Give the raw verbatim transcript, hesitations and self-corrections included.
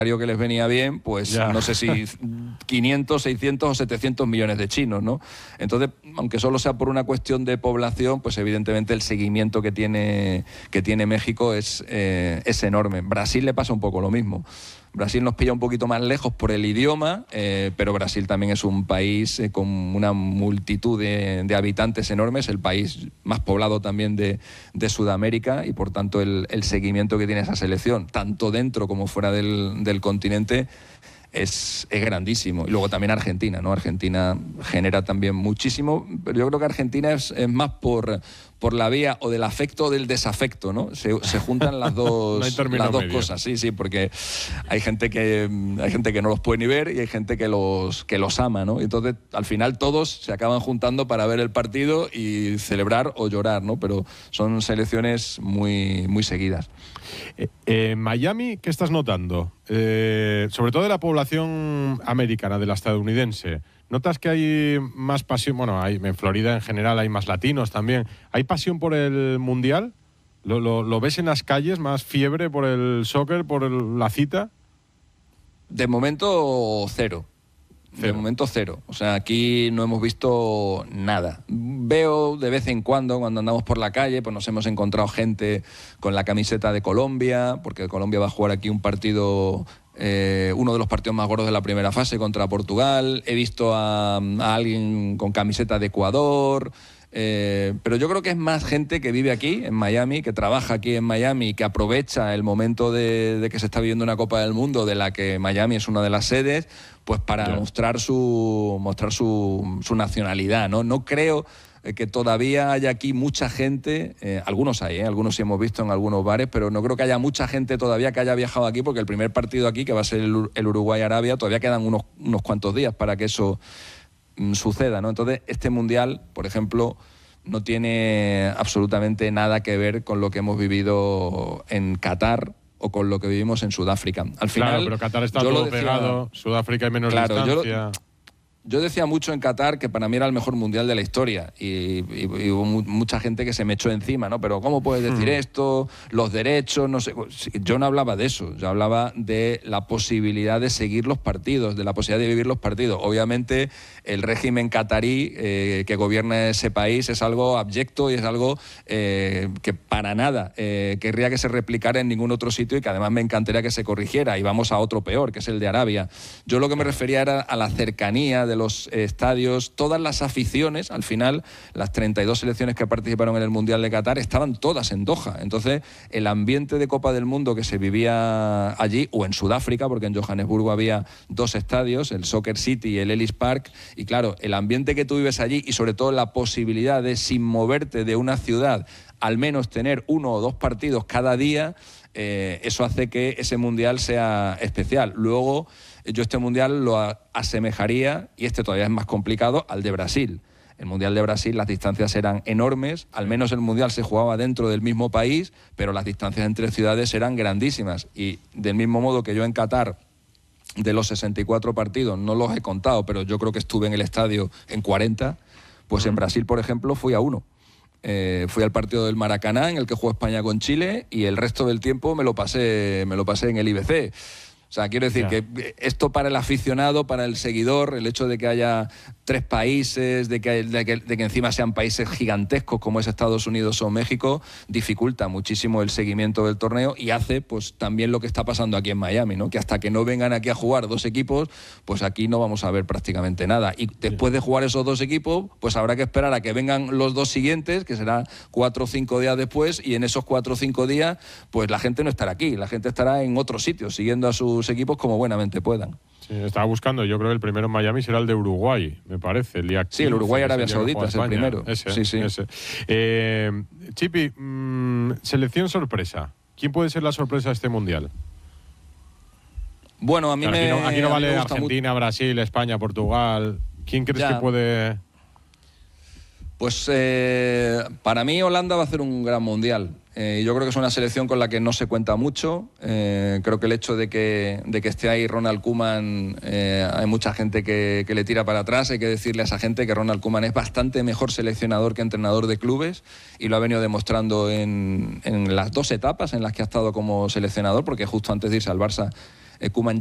que les venía bien, pues ya. no sé si quinientos, seiscientos o setecientos millones de chinos, ¿no? Entonces, aunque solo sea por una cuestión de población, pues evidentemente el seguimiento que tiene, que tiene México es, eh, es enorme. Brasil le pasa un poco lo mismo. Brasil nos pilla un poquito más lejos por el idioma, eh, pero Brasil también es un país eh, con una multitud de, de habitantes enormes, el país más poblado también de, de Sudamérica, y por tanto el, el seguimiento que tiene esa selección, tanto dentro como fuera del, del continente, es, es grandísimo. Y luego también Argentina, ¿no? Argentina genera también muchísimo, pero yo creo que Argentina es, es más por, por la vía o del afecto o del desafecto, ¿no? Se, se juntan las dos, no las dos medio. cosas, sí, sí, porque hay gente que hay gente que no los puede ni ver y hay gente que los, que los ama, ¿no? Y entonces, al final, todos se acaban juntando para ver el partido y celebrar o llorar, ¿no? Pero son selecciones muy, muy seguidas. Eh, eh, Miami, ¿qué estás notando? Eh, sobre todo de la población americana, de la estadounidense. ¿Notas que hay más pasión? Bueno, hay, en Florida en general hay más latinos también. ¿Hay pasión por el Mundial? ¿Lo, lo, lo ves en las calles? ¿Más fiebre por el soccer, por el, la cita? De momento, cero. Cero. De momento cero. O sea, aquí no hemos visto nada. Veo de vez en cuando, cuando andamos por la calle, pues nos hemos encontrado gente con la camiseta de Colombia, porque Colombia va a jugar aquí un partido, eh, uno de los partidos más gordos de la primera fase contra Portugal. He visto a, a alguien con camiseta de Ecuador. Eh, pero yo creo que es más gente que vive aquí, en Miami, que trabaja aquí en Miami, que aprovecha el momento de, de que se está viviendo una Copa del Mundo, de la que Miami es una de las sedes, pues para yeah. mostrar su mostrar su, su nacionalidad, ¿no? No creo que todavía haya aquí mucha gente, eh, algunos hay, ¿eh? algunos sí hemos visto en algunos bares, pero no creo que haya mucha gente todavía que haya viajado aquí, porque el primer partido aquí, que va a ser el, el Uruguay-Arabia, todavía quedan unos, unos cuantos días para que eso suceda, ¿no? Entonces, este Mundial, por ejemplo, no tiene absolutamente nada que ver con lo que hemos vivido en Qatar o con lo que vivimos en Sudáfrica. Al final, claro, pero Qatar está todo decía, pegado, Sudáfrica hay menos claro, distancia. Yo lo, Yo decía mucho en Qatar que para mí era el mejor mundial de la historia y, y, y hubo mu mucha gente que se me echó encima, ¿no? Pero ¿cómo puedes decir mm. esto? Los derechos, no sé. Yo no hablaba de eso, yo hablaba de la posibilidad de seguir los partidos, de la posibilidad de vivir los partidos. Obviamente el régimen qatarí eh, que gobierna ese país es algo abyecto y es algo eh, que para nada eh, querría que se replicara en ningún otro sitio y que además me encantaría que se corrigiera. Y vamos a otro peor, que es el de Arabia. Yo lo que me refería era a la cercanía de los estadios, todas las aficiones, al final, las treinta y dos selecciones que participaron en el Mundial de Qatar estaban todas en Doha. Entonces, el ambiente de Copa del Mundo que se vivía allí, o en Sudáfrica, porque en Johannesburgo había dos estadios, el Soccer City y el Ellis Park, y claro, el ambiente que tú vives allí y sobre todo la posibilidad de, sin moverte de una ciudad, al menos tener uno o dos partidos cada día, eh, eso hace que ese Mundial sea especial. Luego, yo este Mundial lo asemejaría, y este todavía es más complicado, al de Brasil. El Mundial de Brasil, las distancias eran enormes, al menos el Mundial se jugaba dentro del mismo país, pero las distancias entre ciudades eran grandísimas. Y del mismo modo que yo en Qatar, de los sesenta y cuatro partidos, no los he contado, pero yo creo que estuve en el estadio en cuarenta, pues en Brasil, por ejemplo, fui a uno. Eh, fui al partido del Maracaná, en el que jugó España con Chile, y el resto del tiempo me lo pasé, me lo pasé en el I B C. O sea, quiero decir yeah. que esto para el aficionado, para el seguidor, el hecho de que haya tres países, de que, de, que, de que encima sean países gigantescos como es Estados Unidos o México, dificulta muchísimo el seguimiento del torneo y hace pues también lo que está pasando aquí en Miami, ¿no? Que hasta que no vengan aquí a jugar dos equipos, pues aquí no vamos a ver prácticamente nada. Y después de jugar esos dos equipos, pues habrá que esperar a que vengan los dos siguientes, que será cuatro o cinco días después, y en esos cuatro o cinco días, pues la gente no estará aquí, la gente estará en otro sitio, siguiendo a sus equipos como buenamente puedan. Sí, estaba buscando, yo creo que el primero en Miami será el de Uruguay, me parece. El día sí, el Uruguay-Arabia Saudita es el primero. Ese, sí, sí. Ese. Eh, Chipi, mmm, selección sorpresa. ¿Quién puede ser la sorpresa de este Mundial? Bueno, a mí claro, me... Aquí no, aquí no vale Argentina, mucho. Brasil, España, Portugal. ¿Quién crees ya. que puede...? Pues eh, para mí Holanda va a hacer un gran Mundial. Eh, yo creo que es una selección con la que no se cuenta mucho. Eh, creo que el hecho de que, de que esté ahí Ronald Koeman, eh, hay mucha gente que, que le tira para atrás. Hay que decirle a esa gente que Ronald Koeman es bastante mejor seleccionador que entrenador de clubes y lo ha venido demostrando en, en las dos etapas en las que ha estado como seleccionador, porque justo antes de irse al Barça eh,